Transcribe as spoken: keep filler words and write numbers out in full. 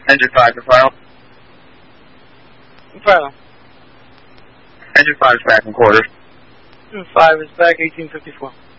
Engine five to final. Final. Engine five is back in quarters. Engine five is back, eighteen fifty-four.